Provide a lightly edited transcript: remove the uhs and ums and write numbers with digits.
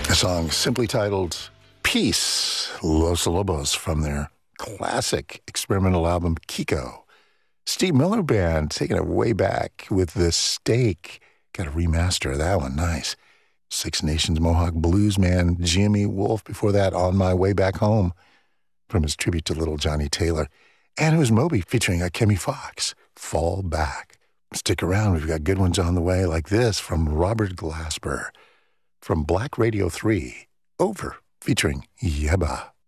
A song simply titled Peace, Los Lobos, from their classic experimental album Kiko. Steve Miller Band taking it way back with The Steak. Got a remaster of that one, nice. Six Nations Mohawk blues man Jimmy Wolf before that, On My Way Back Home, from his tribute to Little Johnny Taylor. And it was Moby featuring Kemi Fox, Fall Back. Stick around, we've got good ones on the way like this from Robert Glasper. From Black Radio 3, Over, featuring Yeba.